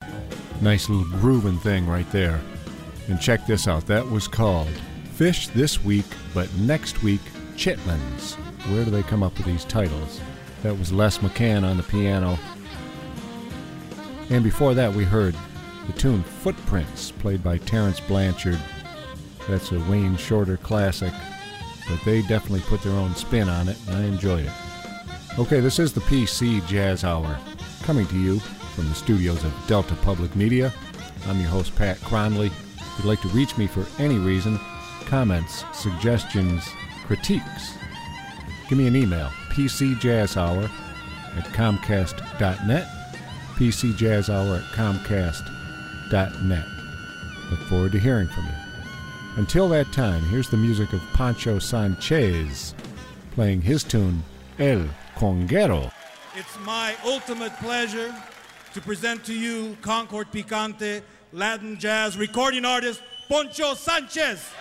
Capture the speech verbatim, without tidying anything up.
Nice little grooving thing right there. And check this out. That was called Fish This Week, but Next Week, Chitlins. Where do they come up with these titles? That was Les McCann on the piano. And before that, we heard the tune Footprints, played by Terrence Blanchard. That's a Wayne Shorter classic, but they definitely put their own spin on it, and I enjoyed it. Okay, this is the P C Jazz Hour, coming to you from the studios of Delta Public Media. I'm your host, Pat Cronley. If you'd like to reach me for any reason, comments, suggestions, critiques, give me an email, p c jazz hour at comcast dot net, p c jazz hour at comcast dot net. Look forward to hearing from you. Until that time, here's the music of Pancho Sanchez, playing his tune, El Conguero. It's my ultimate pleasure to present to you Concord Picante Latin jazz recording artist Poncho Sanchez.